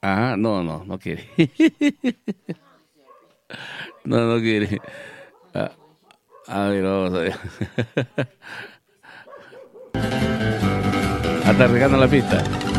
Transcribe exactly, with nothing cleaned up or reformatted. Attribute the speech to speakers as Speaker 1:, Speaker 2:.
Speaker 1: Ajá, no, no, no quiere. No, no quiere. A, a ver, vamos a ver. Hasta regando la pista.